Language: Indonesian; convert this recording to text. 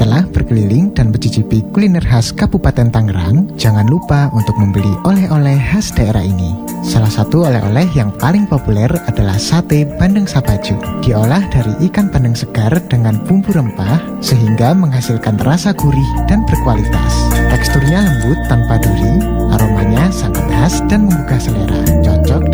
Setelah berkeliling dan mencicipi kuliner khas Kabupaten Tangerang, jangan lupa untuk membeli oleh-oleh khas daerah ini. Salah satu oleh-oleh yang paling populer adalah sate bandeng sabaju. Diolah dari ikan bandeng segar dengan bumbu rempah sehingga menghasilkan rasa gurih dan berkualitas. Teksturnya lembut tanpa duri, aromanya sangat khas dan menggugah selera. Cocok